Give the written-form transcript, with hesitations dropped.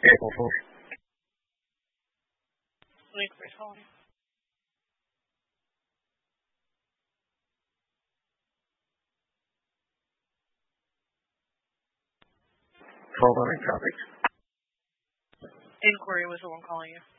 Inquiry's calling you. Hold on, copy. Inquiry was the one calling you.